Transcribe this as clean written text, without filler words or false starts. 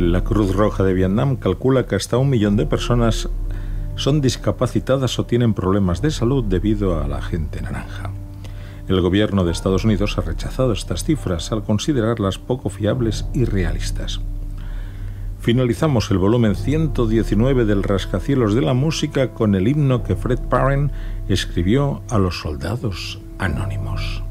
La Cruz Roja de Vietnam calcula que hasta 1 millón de personas son discapacitadas o tienen problemas de salud debido a la gente naranja. El gobierno de Estados Unidos ha rechazado estas cifras al considerarlas poco fiables y realistas. Finalizamos el volumen 119 del Rascacielos de la Música con el himno que Fred Parren escribió a los soldados anónimos.